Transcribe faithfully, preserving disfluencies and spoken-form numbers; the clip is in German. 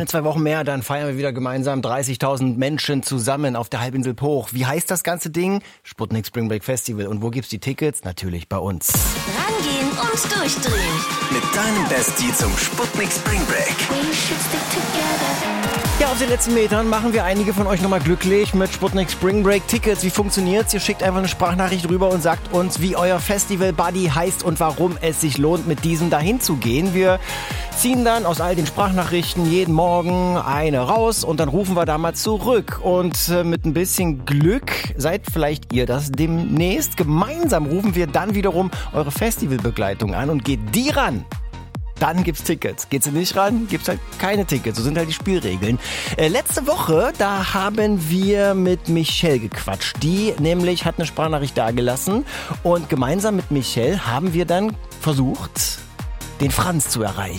Keine zwei Wochen mehr, dann feiern wir wieder gemeinsam dreißigtausend Menschen zusammen auf der Halbinsel Hoch. Wie heißt das ganze Ding? Sputnik Spring Break Festival. Und wo gibt's die Tickets? Natürlich bei uns. Rangehen und durchdrehen. Mit deinem Bestie zum Sputnik Spring Break. Ja, auf den letzten Metern machen wir einige von euch nochmal glücklich mit Sputnik Spring Break Tickets. Wie funktioniert's? Ihr schickt einfach eine Sprachnachricht rüber und sagt uns, wie euer Festival Buddy heißt und warum es sich lohnt, mit diesem dahin zu gehen. Wir ziehen dann aus all den Sprachnachrichten jeden Morgen eine raus und dann rufen wir da mal zurück. Und äh, mit ein bisschen Glück seid vielleicht ihr das demnächst. Gemeinsam rufen wir dann wiederum eure Festivalbegleitung an und geht die ran. Dann gibt's Tickets. Geht sie nicht ran, gibt's halt keine Tickets. So sind halt die Spielregeln. Äh, letzte Woche, da haben wir mit Michelle gequatscht. Die nämlich hat eine Sprachnachricht dagelassen. Und gemeinsam mit Michelle haben wir dann versucht, den Franz zu erreichen.